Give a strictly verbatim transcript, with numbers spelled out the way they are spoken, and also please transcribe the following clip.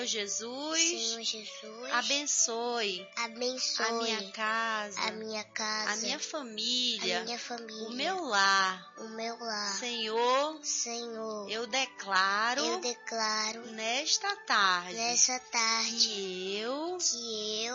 Jesus, Senhor Jesus, abençoe, abençoe a minha casa, a minha casa, a minha família, a minha família, o meu lar. o meu lar. Senhor, Senhor, eu declaro, eu declaro nesta tarde nessa tarde que eu que eu